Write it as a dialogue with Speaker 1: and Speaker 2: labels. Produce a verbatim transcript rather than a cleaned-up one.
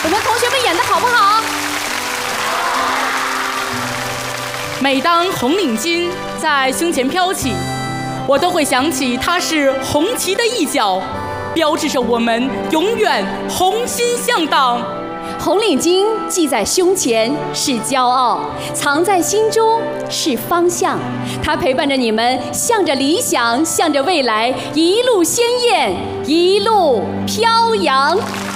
Speaker 1: 我们同学们演的好不好？每当红领巾在胸前飘起，我都会想起它是红旗的一角，标志着我们永远红心向党。
Speaker 2: 红领巾系在胸前是骄傲，藏在心中是方向。它陪伴着你们，向着理想，向着未来，一路鲜艳，一路飘扬。